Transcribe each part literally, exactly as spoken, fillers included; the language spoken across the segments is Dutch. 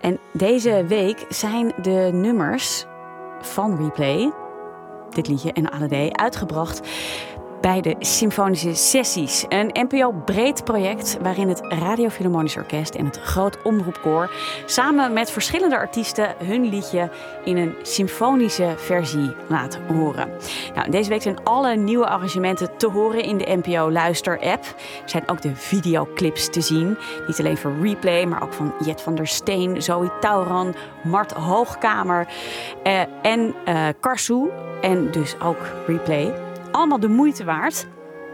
En deze week zijn de nummers van Replay, dit liedje en Alledé, uitgebracht bij de Symfonische Sessies. Een N P O-breed project waarin het Radio Philharmonisch Orkest en het Groot Omroepkoor samen met verschillende artiesten hun liedje in een symfonische versie laten horen. Nou, deze week zijn alle nieuwe arrangementen te horen in de N P O Luister-app. Er zijn ook de videoclips te zien. Niet alleen voor Replay, maar ook van Jet van der Steen, Zoe Tauran, Mart Hoogkamer eh, en uh, Karsu. En dus ook Replay. Allemaal de moeite waard.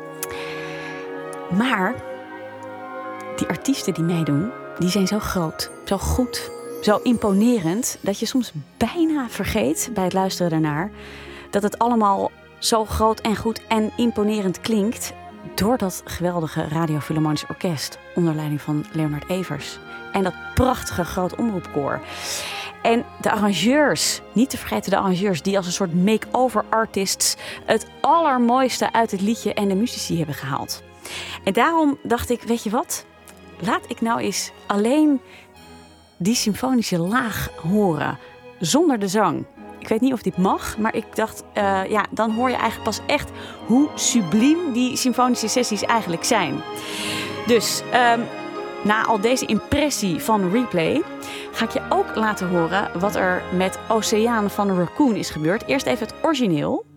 Maar die artiesten die meedoen, die zijn zo groot, zo goed, zo imponerend, dat je soms bijna vergeet bij het luisteren daarnaar dat het allemaal zo groot en goed en imponerend klinkt door dat geweldige Radio Philharmonisch Orkest onder leiding van Leonard Evers en dat prachtige Groot Omroepkoor. En de arrangeurs, niet te vergeten de arrangeurs die als een soort make-over artists het allermooiste uit het liedje en de muzici hebben gehaald. En daarom dacht ik, weet je wat? Laat ik nou eens alleen die symfonische laag horen, zonder de zang. Ik weet niet of dit mag, maar ik dacht, uh, ja, dan hoor je eigenlijk pas echt hoe subliem die symfonische sessies eigenlijk zijn. Dus Um, na al deze impressie van Replay ga ik je ook laten horen wat er met Oceaan van Raccoon is gebeurd. Eerst even het origineel.